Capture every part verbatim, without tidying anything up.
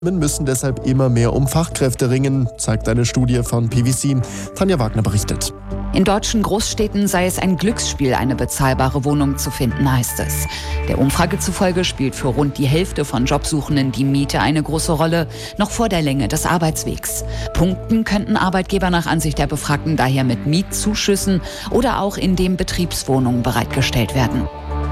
müssen deshalb immer mehr um Fachkräfte ringen, zeigt eine Studie von P V C. Tanja Wagner berichtet. In deutschen Großstädten sei es ein Glücksspiel, eine bezahlbare Wohnung zu finden, heißt es. Der Umfrage zufolge spielt für rund die Hälfte von Jobsuchenden die Miete eine große Rolle, noch vor der Länge des Arbeitswegs. Punkten könnten Arbeitgeber nach Ansicht der Befragten daher mit Mietzuschüssen oder auch indem Betriebswohnungen bereitgestellt werden.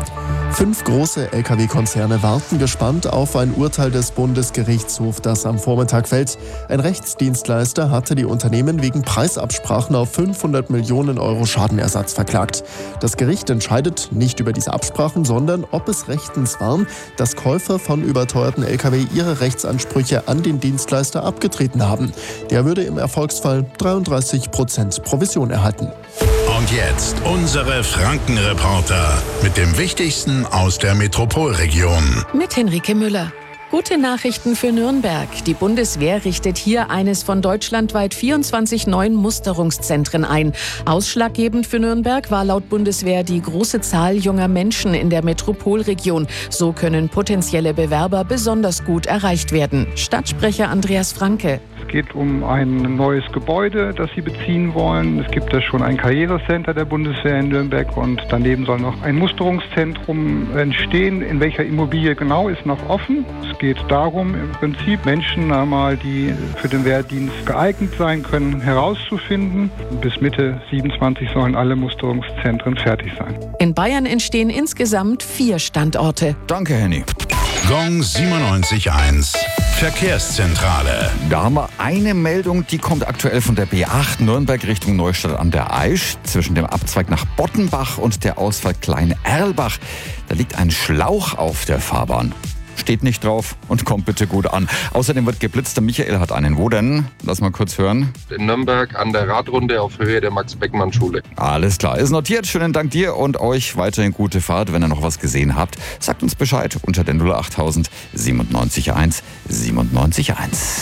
Fünf große L K W-Konzerne warten gespannt auf ein Urteil des Bundesgerichtshofs, das am Vormittag fällt. Ein Rechtsdienstleister hatte die Unternehmen wegen Preisabsprachen auf fünfhundert Millionen Euro Schadenersatz verklagt. Das Gericht entscheidet nicht über diese Absprachen, sondern ob es rechtens war, dass Käufer von überteuerten L K W ihre Rechtsansprüche an den Dienstleister abgetreten haben. Der würde im Erfolgsfall dreiunddreißig Prozent Provision erhalten. Und jetzt unsere Franken-Reporter mit dem Wichtigsten aus der Metropolregion. Mit Henrike Müller. Gute Nachrichten für Nürnberg. Die Bundeswehr richtet hier eines von deutschlandweit vierundzwanzig neuen Musterungszentren ein. Ausschlaggebend für Nürnberg war laut Bundeswehr die große Zahl junger Menschen in der Metropolregion. So können potenzielle Bewerber besonders gut erreicht werden. Stadtsprecher Andreas Franke. Es geht um ein neues Gebäude, das sie beziehen wollen. Es gibt ja schon ein Karrierecenter der Bundeswehr in Nürnberg und daneben soll noch ein Musterungszentrum entstehen. In welcher Immobilie genau, ist noch offen. Es geht darum, im Prinzip Menschen einmal, die für den Wehrdienst geeignet sein können, herauszufinden. Bis Mitte siebenundzwanzig sollen alle Musterungszentren fertig sein. In Bayern entstehen insgesamt vier Standorte. Danke, Henny. Gong siebenundneunzig Komma eins. Verkehrszentrale. Da haben wir eine Meldung, die kommt aktuell von der B acht Nürnberg Richtung Neustadt an der Aisch. Zwischen dem Abzweig nach Bottenbach und der Ausfahrt Klein-Erlbach. Da liegt ein Schlauch auf der Fahrbahn. Steht nicht drauf und kommt bitte gut an. Außerdem wird geblitzt. Der Michael hat einen. Wo denn? Lass mal kurz hören. In Nürnberg an der Radrunde auf Höhe der Max-Beckmann-Schule. Alles klar, ist notiert. Schönen Dank dir und euch. Weiterhin gute Fahrt. Wenn ihr noch was gesehen habt, sagt uns Bescheid unter der null achttausend siebenundneunzig Komma eins siebenundneunzig Komma eins.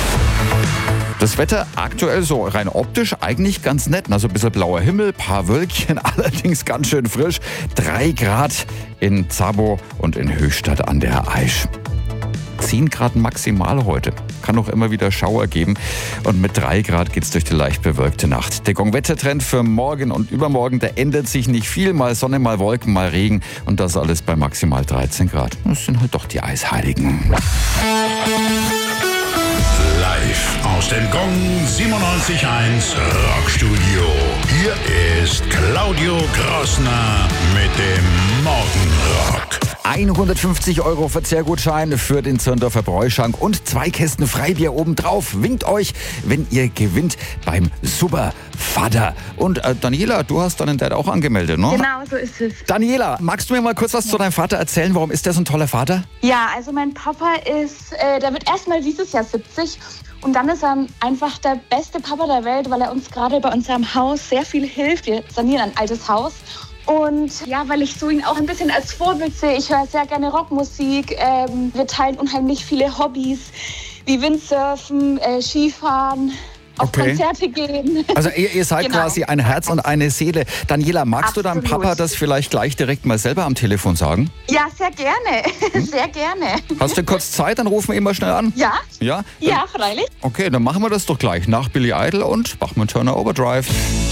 Das Wetter aktuell so rein optisch eigentlich ganz nett. Also ein bisschen blauer Himmel, paar Wölkchen, allerdings ganz schön frisch. Drei Grad in Zabo und in Höchstadt an der Aisch. zehn Grad maximal heute. Kann auch immer wieder Schauer geben. Und mit drei Grad geht's durch die leicht bewölkte Nacht. Der Gong-Wettertrend für morgen und übermorgen, der ändert sich nicht viel. Mal Sonne, mal Wolken, mal Regen. Und das alles bei maximal dreizehn Grad. Das sind halt doch die Eisheiligen. Live aus dem Gong siebenundneunzig Komma eins Rockstudio. Hier ist Claudio Grossner mit dem Morgenrock. hundertfünfzig Euro Verzehrgutschein für den Zirndorfer Bräuschank und zwei Kästen Freibier obendrauf. Winkt euch, wenn ihr gewinnt beim Super Vater. Und äh, Daniela, du hast deinen Dad auch angemeldet, ne? Genau, so ist es. Daniela, magst du mir mal kurz was ja. zu deinem Vater erzählen? Warum ist der so ein toller Vater? Ja, also mein Papa ist, äh, der wird erstmal dieses Jahr siebzig. Und dann ist er einfach der beste Papa der Welt, weil er uns gerade bei unserem Haus sehr viel hilft. Wir sanieren ein altes Haus. Und ja, weil ich so ihn auch ein bisschen als Vorbild sehe. Ich höre sehr gerne Rockmusik. Ähm, wir teilen unheimlich viele Hobbys, wie Windsurfen, äh, Skifahren, auf okay. Konzerte gehen. Also ihr, ihr seid genau. quasi ein Herz und eine Seele. Daniela, magst Absolut. du deinem Papa das vielleicht gleich direkt mal selber am Telefon sagen? Ja, sehr gerne. Hm? Sehr gerne. Hast du kurz Zeit? Dann rufen wir ihn mal schnell an. Ja. Ja? Ja, freilich. Okay, dann machen wir das doch gleich nach Billy Idol und Bachmann Turner Overdrive.